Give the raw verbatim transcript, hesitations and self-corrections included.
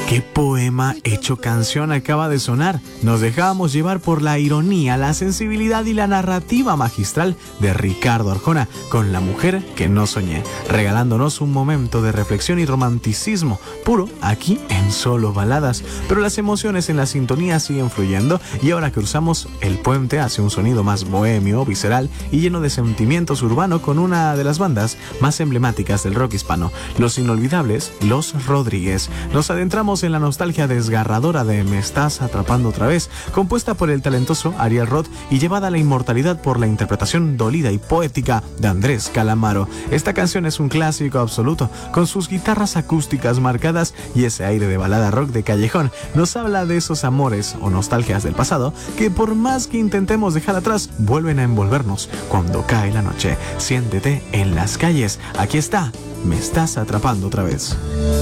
¿Qué poema hecho canción acaba de sonar? Nos dejábamos llevar por la ironía, la sensibilidad y la narrativa magistral de Ricardo Arjona con La mujer que no soñé, regalándonos un momento de reflexión y romanticismo puro aquí en Solo Baladas. Pero las emociones en la sintonía siguen fluyendo y ahora que cruzamos el puente hacia un sonido más bohemio, visceral y lleno de sentimientos urbano con una de las bandas más emblemáticas del rock hispano, los inolvidables Los Rodríguez. Nos adentramos en la nostalgia desgarradora de Me estás atrapando otra vez, compuesta por el talentoso Ariel Roth y llevada a la inmortalidad por la interpretación dolida y poética de Andrés Calamaro. Esta canción es un clásico absoluto, con sus guitarras acústicas marcadas y ese aire de balada rock de callejón. Nos habla de esos amores o nostalgias del pasado que por más que intentemos dejar atrás, vuelven a envolvernos cuando cae la noche. Siéntete en las calles. Aquí está, Me estás atrapando otra vez.